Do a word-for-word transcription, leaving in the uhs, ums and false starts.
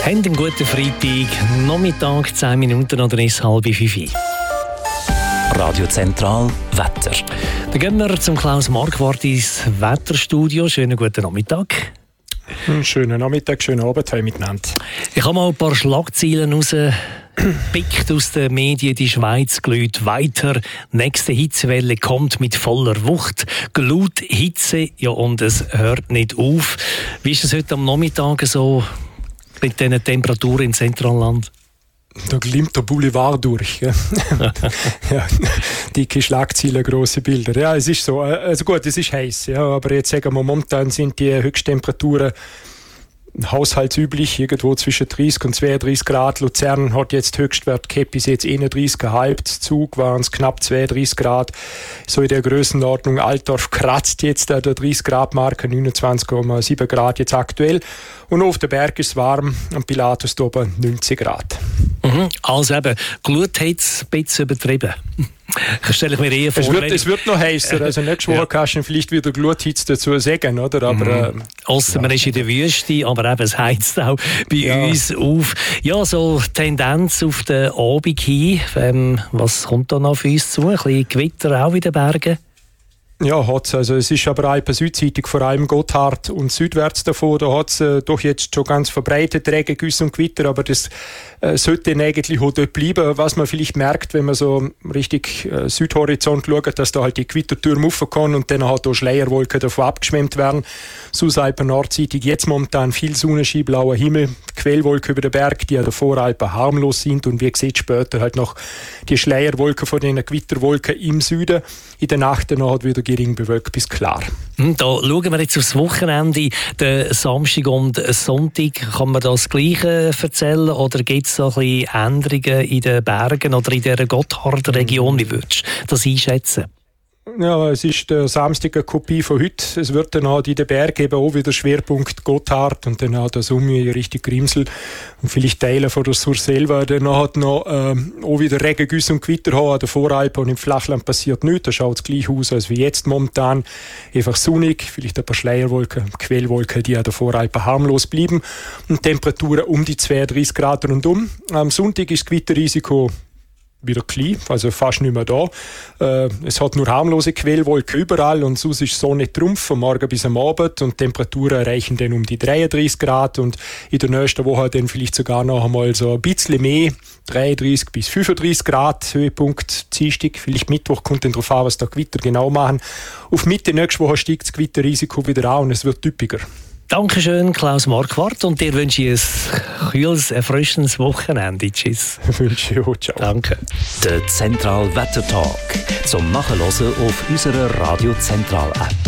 Haben einen guten Freitag, Nachmittag, zehn Minuten oder ist halb fünf. Radio Zentral Wetter. Dann gehen wir zum Klaus Marquardt ins Wetterstudio. Schönen guten Nachmittag. Schönen Nachmittag, schönen Abend miteinander. Ich habe mal ein paar Schlagzeilen rausgepickt aus den Medien. Die Schweiz glüht weiter. Nächste Hitzewelle kommt mit voller Wucht. Glut, Hitze, ja, und es hört nicht auf. Wie ist es heute am Nachmittag so mit diesen Temperaturen im Zentralland? Da glimmt der Boulevard durch. Ja. Ja, dicke Schlagzeilen, grosse Bilder. Ja, es ist so. Also gut, es ist heiß. Ja, aber jetzt sagen wir, momentan sind die Höchsttemperaturen haushaltsüblich, irgendwo zwischen dreißig und zweiunddreißig Grad. Luzern hat jetzt Höchstwert gehabt, bis jetzt einunddreißig Komma fünf. Zug waren es knapp zweiunddreißig Grad. So in der Größenordnung. Altdorf kratzt jetzt an der dreißig Grad Marke, neunundzwanzig Komma sieben Grad jetzt aktuell. Und auf dem Berg ist es warm, am Pilatus oben neunzig Grad. Mhm. Also eben, Glut hat es ein bisschen übertrieben. Das stelle ich mir eher vor. Es wird, es wird noch heißer. Also nächste Woche ja. kannst du vielleicht wieder Gluthitze dazu sagen, oder? Aber, mhm. Ausser ja. man ist in der Wüste, aber eben, es heizt auch bei ja. uns auf. Ja, so Tendenz auf den Abend hin. Ähm, was kommt da noch auf uns zu? Ein bisschen Gewitter auch in den Bergen? Ja, hat's. Also es ist aber Alpen südseitig, vor allem Gotthard und südwärts davon, da hat es äh, doch jetzt schon ganz verbreitet Regen, Güsse und Gewitter, aber das äh, sollte eigentlich auch dort bleiben. Was man vielleicht merkt, wenn man so richtig äh, Südhorizont schaut, dass da halt die Gewittertürme raufkommen und dann halt auch Schleierwolken davon abgeschwemmt werden. Susalpen nordseitig jetzt momentan viel Sonnenschein, blauer Himmel, Quellwolken über den Berg, die an der Voralpen harmlos sind und wie gesagt später halt noch die Schleierwolken von den Gewitterwolken im Süden. In der Nacht dann halt wieder gering bewölkt bis klar. Da schauen wir jetzt aufs Wochenende, den Samstag und Sonntag. Kann man das Gleiche erzählen oder gibt es so ein bisschen Änderungen in den Bergen oder in dieser Gotthard Region? Wie würdest du das einschätzen? Ja, es ist der Samstag eine Kopie von heute. Es wird dann halt in den Bergen eben auch wieder Schwerpunkt Gotthard und dann halt das Ummi Richtung Grimsel und vielleicht Teile von der Sur selber. Dann hat noch ähm, auch wieder Regen, Güsse und Gewitter haben. An der Voralpen und im Flachland passiert nichts. Da schaut es gleich aus als wie jetzt momentan. Einfach sonnig, vielleicht ein paar Schleierwolken, Quellwolken, die an der Voralpen harmlos bleiben. Und Temperaturen um die zweiunddreißig Grad rundum. Am Sonntag ist das Gewitterrisiko wieder klein, also fast nicht mehr da. Äh, es hat nur harmlose Quellwolken überall und sonst ist Sonne Trumpf vom Morgen bis am Abend und Temperaturen erreichen dann um die dreiunddreißig Grad und in der nächsten Woche dann vielleicht sogar noch einmal so ein bisschen mehr, dreiunddreißig bis fünfunddreißig Grad, Höhepunkt Dienstag, vielleicht Mittwoch, kommt dann darauf an, was da Gewitter genau machen. Auf Mitte nächste Woche steigt das Gewitterrisiko wieder an und es wird typischer. Dankeschön, Klaus Marquardt, und dir wünsche ich ein kühles, erfrischendes Wochenende. Tschüss. Wünsche ich auch. Ciao. Danke. Der Zentral Wetter Talk zum Nachhören auf unserer Radio Zentral App.